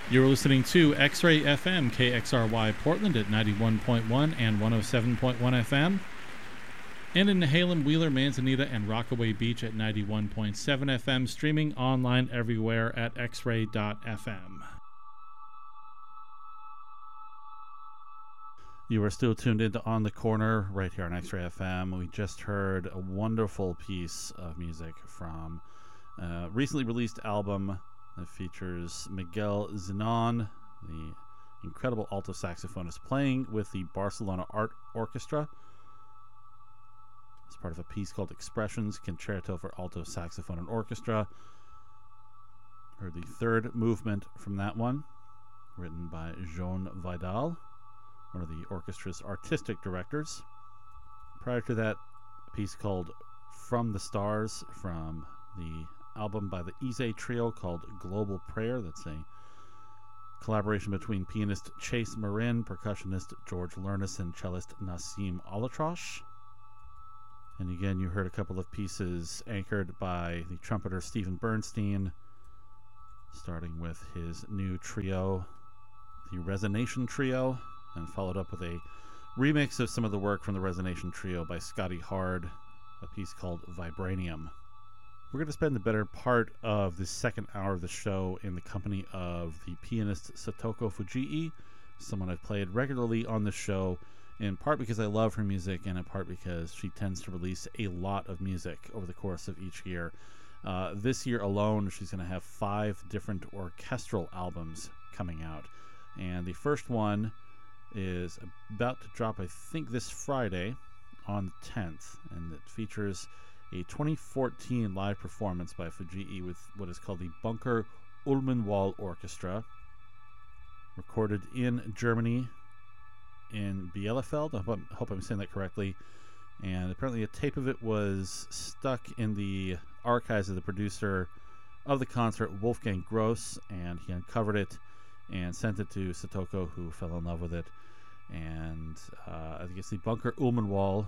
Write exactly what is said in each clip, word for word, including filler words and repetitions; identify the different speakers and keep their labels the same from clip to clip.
Speaker 1: You're listening to X-Ray F M, K X R Y Portland at ninety-one point one and one oh seven point one F M. And in Nehalem, Wheeler, Manzanita, and Rockaway Beach at ninety-one point seven F M, streaming online everywhere at x ray dot f m. You are still tuned into On the Corner right here on X-Ray F M. We just heard a wonderful piece of music from a recently released album that features Miguel Zenon, the incredible alto saxophonist, playing with the Barcelona Art Orchestra as part of a piece called Expressions, Concerto for Alto Saxophone and Orchestra. Heard the third movement from that one, written by Joan Vidal, one of the orchestra's artistic directors. Prior to that, a piece called From the Stars from the album by the Ize Trio called Global Prayer. That's a collaboration between pianist Chase Marin, percussionist George Lernis, and cellist Nassim Alatrosh. And again, you heard a couple of pieces anchored by the trumpeter Stephen Bernstein, starting with his new trio, the Resonation Trio, and followed up with a remix of some of the work from the Resonation Trio by Scotty Hard, a piece called Vibranium. We're going to spend the better part of the second hour of the show in the company of the pianist Satoko Fujii, someone I've played regularly on the show, in part because I love her music and in part because she tends to release a lot of music over the course of each year. Uh, this year alone, she's going to have five different orchestral albums coming out. And the first one is about to drop, I think, this Friday on the tenth, and it features a twenty fourteen live performance by Fujii with what is called the Bunker Ulmenwall Orchestra, recorded in Germany in Bielefeld. I hope, I hope I'm saying that correctly. And apparently a tape of it was stuck in the archives of the producer of the concert, Wolfgang Gross, and he uncovered it and sent it to Satoko, who fell in love with it. And uh, I guess the Bunker Ulmenwall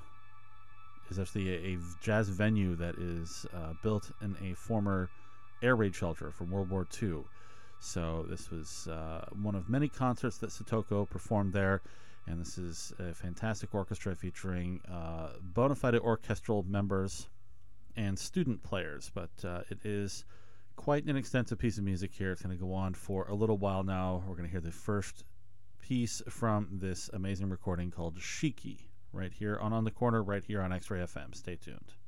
Speaker 1: is actually a, a jazz venue that is uh, built in a former air raid shelter from World War Two. So this was uh, one of many concerts that Satoko performed there. And this is a fantastic orchestra featuring uh, bona fide orchestral members and student players. But uh, it is quite an extensive piece of music here. It's going to go on for a little while now. We're going to hear the first piece from this amazing recording called Shiki right here on On the Corner, right here on X-Ray F M. Stay tuned.